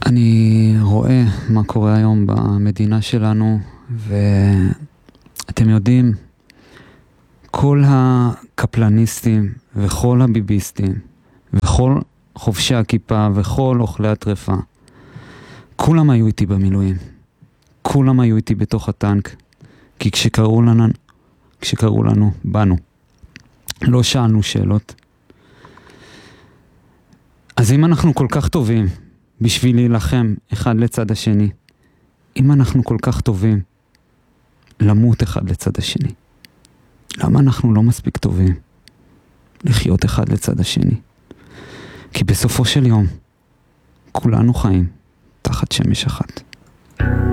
אני רואה מה קורה היום במדינה שלנו, ואתם יודעים, כל הקפלניסטים וכל הביביסטים וכל חובשי הכיפה וכל אוכלי הטרפה, כולם היו איתי במילואים. כולם היו איתי בתוך הטנק, כי כשקראו לנו, באנו. לא שאלנו שאלות. אז אם אנחנו כל כך טובים בשביל להילחם אחד לצד השני, אם אנחנו כל כך טובים למות אחד לצד השני, למה אנחנו לא מספיק טובים לחיות אחד לצד השני? כי בסופו של יום כולנו חיים תחת שמש אחת.